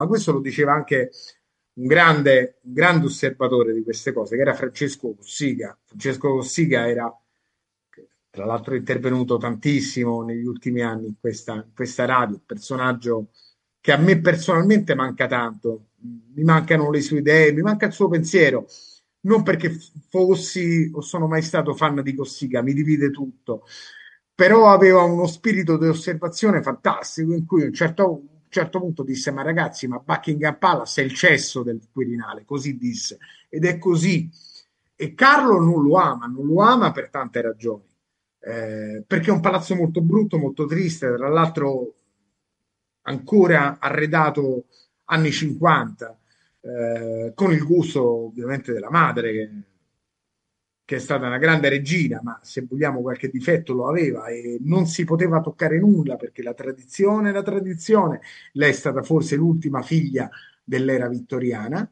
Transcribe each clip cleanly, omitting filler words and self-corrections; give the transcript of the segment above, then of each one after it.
ma questo lo diceva anche un grande osservatore di queste cose, che era Francesco Cossiga. Francesco Cossiga era, tra l'altro, intervenuto tantissimo negli ultimi anni in questa radio, un personaggio che a me personalmente manca tanto. Mi mancano le sue idee, mi manca il suo pensiero. Non perché fossi o sono mai stato fan di Cossiga, mi divide tutto, però aveva uno spirito di osservazione fantastico in cui a un certo punto disse: ma ragazzi, ma Buckingham Palace è il cesso del Quirinale, così disse, ed è così. E Carlo non lo ama per tante ragioni, perché è un palazzo molto brutto, molto triste, tra l'altro ancora arredato anni 50, con il gusto ovviamente della madre, che è stata una grande regina, ma se vogliamo qualche difetto lo aveva e non si poteva toccare nulla perché è la tradizione. Lei è stata forse l'ultima figlia dell'era vittoriana.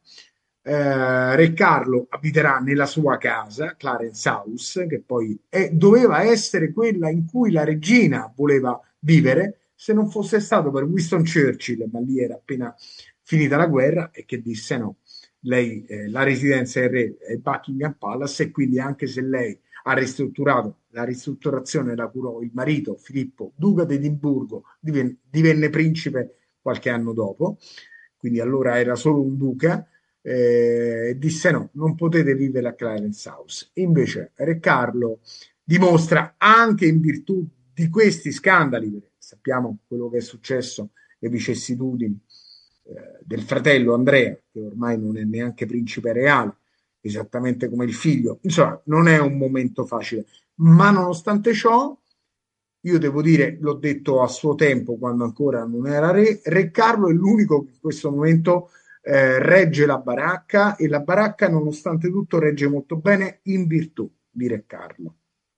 Re Carlo abiterà nella sua casa, Clarence House, che poi doveva essere quella in cui la regina voleva vivere, se non fosse stato per Winston Churchill, ma lì era appena finita la guerra, e che disse no, lei, la residenza del re è Buckingham Palace, e quindi anche se lei ha ristrutturato, la ristrutturazione la curò il marito Filippo, duca di Edimburgo, divenne principe qualche anno dopo, quindi allora era solo un duca, disse no, non potete vivere a Clarence House. Invece Re Carlo dimostra, anche in virtù di questi scandali, perché sappiamo quello che è successo, le vicissitudini del fratello Andrea, che ormai non è neanche principe reale, esattamente come il figlio. Insomma, non è un momento facile, ma nonostante ciò, io devo dire, l'ho detto a suo tempo quando ancora non era re, Re Carlo è l'unico che in questo momento regge la baracca, e la baracca nonostante tutto regge molto bene in virtù di Re Carlo.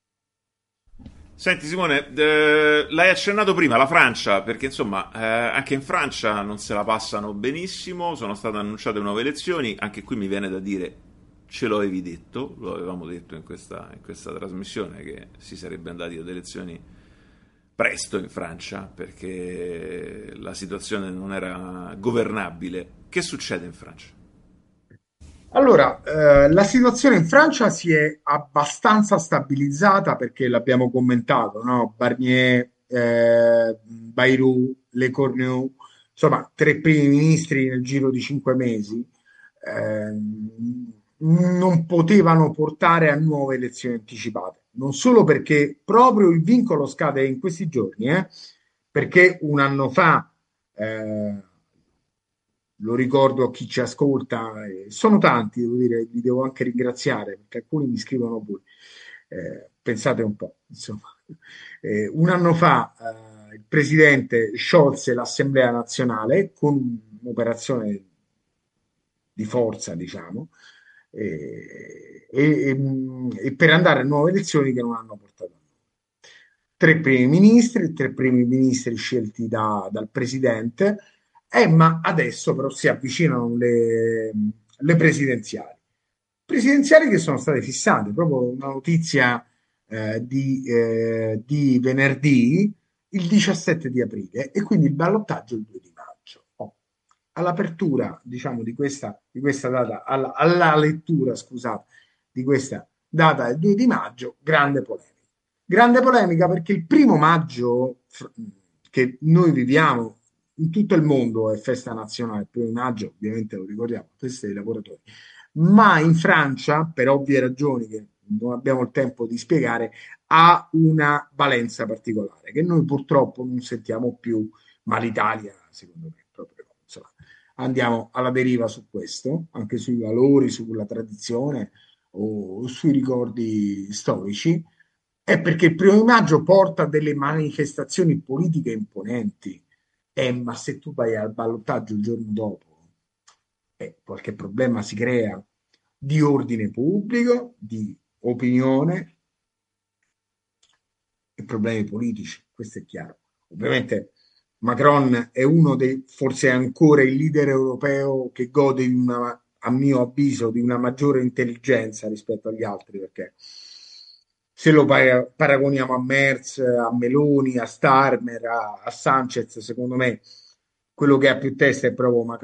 Senti Simone, l'hai accennato prima, la Francia, perché insomma anche in Francia non se la passano benissimo, sono state annunciate nuove elezioni, anche qui mi viene da dire, ce lo avevi detto, lo avevamo detto in questa trasmissione, che si sarebbe andati ad elezioni presto in Francia, perché la situazione non era governabile. Che succede in Francia? Allora, la situazione in Francia si è abbastanza stabilizzata perché l'abbiamo commentato, no? Barnier, Bayrou, Lecornu, insomma, tre primi ministri nel giro di 5 mesi, non potevano portare a nuove elezioni anticipate. Non solo perché proprio il vincolo scade in questi giorni, perché un anno fa, eh, lo ricordo a chi ci ascolta, sono tanti, devo dire, li devo anche ringraziare perché alcuni mi scrivono pure. Pensate un po', insomma. Un anno fa il presidente sciolse l'Assemblea nazionale con un'operazione di forza, diciamo, e per andare a nuove elezioni che non hanno portato a nulla. Tre primi ministri scelti dal presidente, ma adesso però si avvicinano le presidenziali. Presidenziali che sono state fissate, proprio una notizia di venerdì, il 17 di aprile, e quindi il ballottaggio il 2 di maggio. All'apertura, diciamo, di questa data, alla lettura, scusate, di questa data del 2 di maggio, grande polemica. Grande polemica perché il primo maggio che noi viviamo in tutto il mondo è festa nazionale, il primo maggio ovviamente lo ricordiamo, festa dei lavoratori, ma in Francia, per ovvie ragioni che non abbiamo il tempo di spiegare, ha una valenza particolare che noi purtroppo non sentiamo più, ma l'Italia, secondo me, proprio, insomma, andiamo alla deriva su questo, anche sui valori, sulla tradizione o sui ricordi storici, è perché il primo di maggio porta delle manifestazioni politiche imponenti. Ma se tu vai al ballottaggio il giorno dopo, qualche problema si crea di ordine pubblico, di opinione e problemi politici, questo è chiaro. Ovviamente Macron è uno dei, forse ancora il leader europeo che gode di una, a mio avviso, di una maggiore intelligenza rispetto agli altri, perché se lo paragoniamo a Merz, a Meloni, a Starmer, a Sanchez, secondo me quello che ha più testa è proprio Macron.